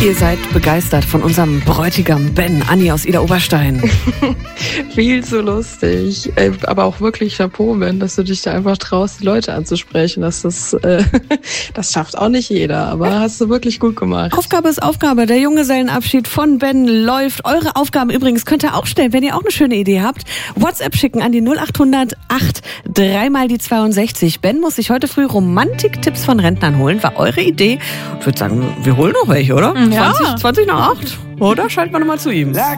Ihr seid begeistert von unserem Bräutigam Ben, Anni aus Idar-Oberstein. Viel zu lustig. Aber auch wirklich Chapeau, Ben, dass du dich da einfach traust, die Leute anzusprechen. Das schafft auch nicht jeder, aber hast du wirklich gut gemacht. Aufgabe ist Aufgabe. Der Junggesellenabschied von Ben läuft. Eure Aufgaben übrigens könnt ihr auch stellen, wenn ihr auch eine schöne Idee habt. WhatsApp schicken an die 0800 8 3 mal die 62. Ben muss sich heute früh Romantiktipps von Rentnern holen. War eure Idee. Ich würde sagen, wir holen noch welche, oder? Ja. 20 nach 8. Oder? Schalten wir nochmal zu ihm.